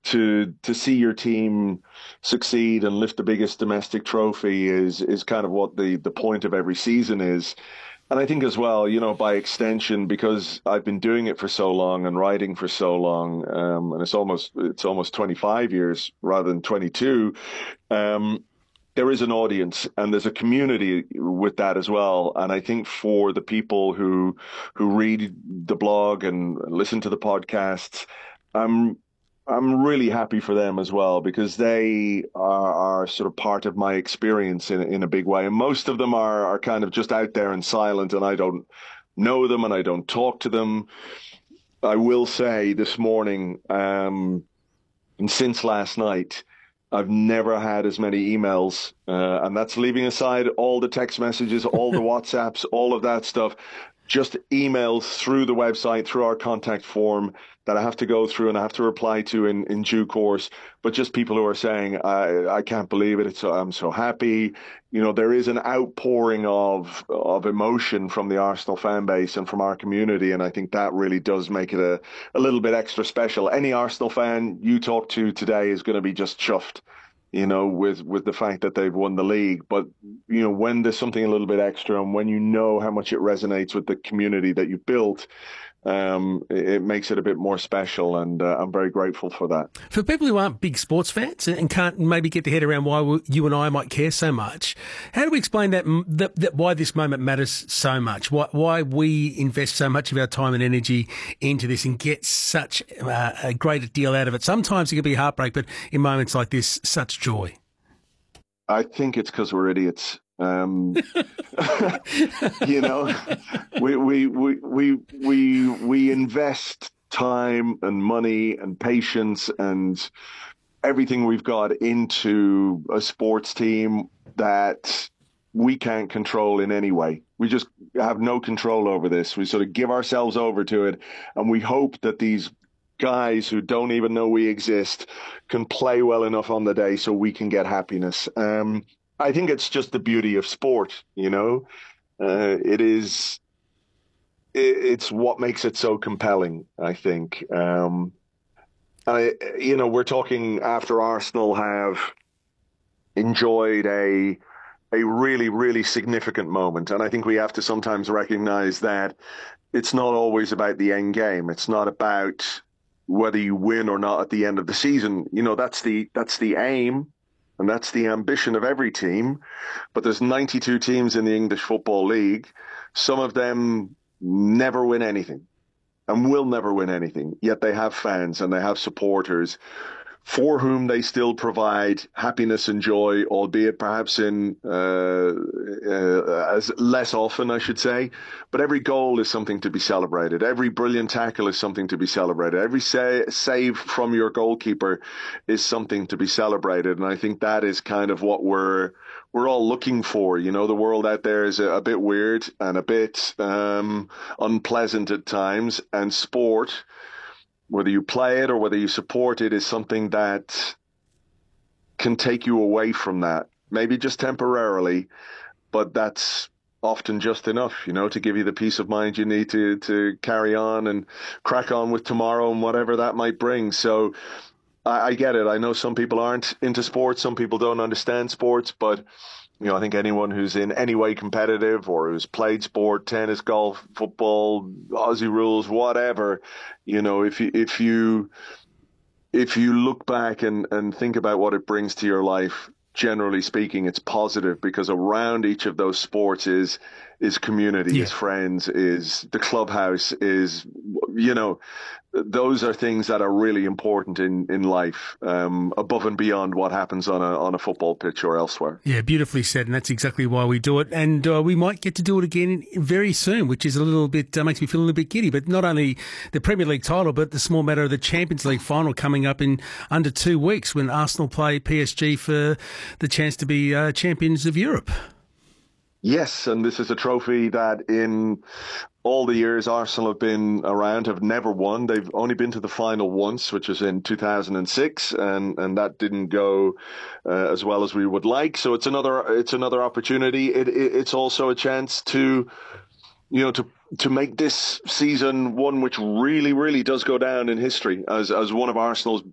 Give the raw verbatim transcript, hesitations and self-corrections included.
to to see your team succeed and lift the biggest domestic trophy is is kind of what the the point of every season is. And I think as well, you know, by extension, because I've been doing it for so long and writing for so long, um, and it's almost it's almost twenty-five years rather than twenty-two. Um, there is an audience and there's a community with that as well. And I think for the people who who read the blog and listen to the podcasts, I'm I'm really happy for them as well, because they are, are sort of part of my experience in in a big way. And most of them are are kind of just out there and silent, and I don't know them and I don't talk to them. I will say this morning, um, and since last night, I've never had as many emails, uh, and that's leaving aside all the text messages, all the WhatsApps, all of that stuff. Just emails through the website, through our contact form that I have to go through and I have to reply to in, in due course. But just people who are saying, I, I can't believe it. It's, I'm so happy. You know, there is an outpouring of of emotion from the Arsenal fan base and from our community. And I think that really does make it a, a little bit extra special. Any Arsenal fan you talk to today is going to be just chuffed, you know, with, with the fact that they've won the league. But, you know, when there's something a little bit extra and when you know how much it resonates with the community that you've built, um, it, it makes it a bit more special. And uh, I'm very grateful for that. For people who aren't big sports fans and can't maybe get their head around why we, you and I might care so much, how do we explain that, that, that why this moment matters so much? Why, why we invest so much of our time and energy into this and get such uh, a great deal out of it? Sometimes it can be heartbreak, but in moments like this, such joy. I think it's because we're idiots. Um, you know, we, we, we, we, we, we invest time and money and patience and everything we've got into a sports team that we can't control in any way. We just have no control over this. We sort of give ourselves over to it, and we hope that these guys who don't even know we exist can play well enough on the day so we can get happiness. Um, I think it's just the beauty of sport, you know. Uh, it is, it, it's what makes it so compelling, I think. Um, I, you know, we're talking after Arsenal have enjoyed a a really, really significant moment, and I think we have to sometimes recognize that it's not always about the end game. It's not about whether you win or not at the end of the season. You know, that's the that's the aim. And that's the ambition of every team. But there's ninety-two teams in the English Football League. Some of them never win anything and will never win anything. Yet they have fans and they have supporters for whom they still provide happiness and joy, albeit perhaps in uh, uh, as less often, I should say. But every goal is something to be celebrated. Every brilliant tackle is something to be celebrated. Every sa- save from your goalkeeper is something to be celebrated. And I think that is kind of what we're we're all looking for. You know, the world out there is a, a bit weird and a bit um, unpleasant at times, and sport, whether you play it or whether you support it, is something that can take you away from that, maybe just temporarily, but that's often just enough, you know, to give you the peace of mind you need to to carry on and crack on with tomorrow and whatever that might bring. So I, I get it. I know some people aren't into sports, some people don't understand sports, but you know, I think anyone who's in any way competitive or who's played sport, tennis, golf, football, Aussie rules, whatever, you know, if you if you if you look back and, and think about what it brings to your life, generally speaking, it's positive, because around each of those sports is is community, yeah. is friends, is the clubhouse, is, you know, those are things that are really important in, in life, um, above and beyond what happens on a on a football pitch or elsewhere. Yeah, beautifully said, and that's exactly why we do it. And uh, we might get to do it again very soon, which is a little bit, uh, makes me feel a little bit giddy. But not only the Premier League title, but the small matter of the Champions League final coming up in under two weeks when Arsenal play P S G for the chance to be uh, champions of Europe. Yes, and this is a trophy that in all the years Arsenal have been around have never won. They've only been to the final once, which was in two thousand six, and, and that didn't go uh, as well as we would like. So it's another it's another opportunity. It, it it's also a chance to, you know, to to make this season one which really, really does go down in history as as one of Arsenal's